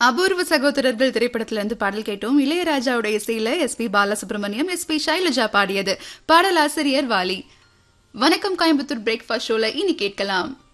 அபூர்வ சகோதரர்கள் திரைப்படத்துல இருந்து பாடல் கேட்டோம். இளையராஜாவுடைய இசையில எஸ்பி பாலசுப்ரமணியம், எஸ்பி ஷைலஜா பாடியது. பாடலாசிரியர் வாலி. வணக்கம் கோயம்புத்தூர் பிரேக்ஃபாஸ்ட் ஷோல இனி கேட்கலாம்.